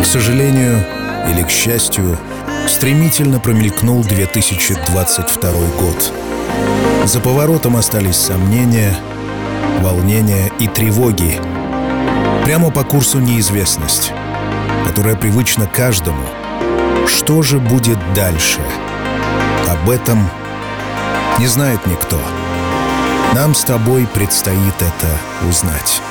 К сожалению или к счастью, стремительно промелькнул 2022 год. За поворотом остались сомнения, волнения и тревоги. Прямо по курсу неизвестность, которая привычна каждому. Что же будет дальше? Об этом не знает никто. Нам с тобой предстоит это узнать.